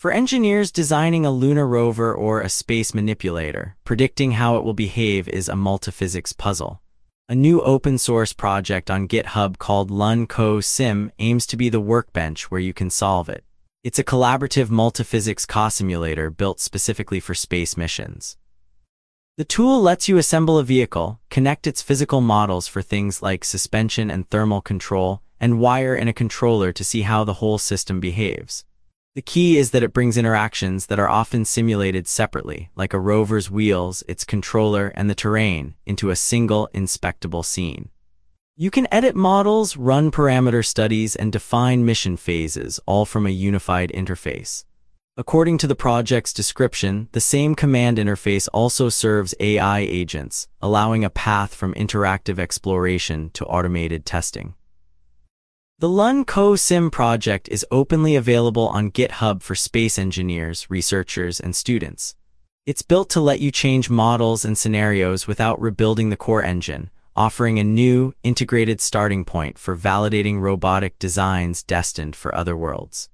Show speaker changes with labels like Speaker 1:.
Speaker 1: For engineers designing a lunar rover or a space manipulator, predicting how it will behave is a multiphysics puzzle. A new open-source project on GitHub called LunCoSim aims to be the workbench where you can solve it. It's a collaborative multiphysics co-simulator built specifically for space missions. The tool lets you assemble a vehicle, connect its physical models for things like suspension and thermal control, and wire in a controller to see how the whole system behaves. The key is that it brings interactions that are often simulated separately, like a rover's wheels, its controller, and the terrain, into a single, inspectable scene. You can edit models, run parameter studies, and define mission phases, all from a unified interface. According to the project's description, the same command interface also serves AI agents, allowing a path from interactive exploration to automated testing. The LunCoSim project is openly available on GitHub for space engineers, researchers, and students. It's built to let you change models and scenarios without rebuilding the core engine, offering a new, integrated starting point for validating robotic designs destined for other worlds.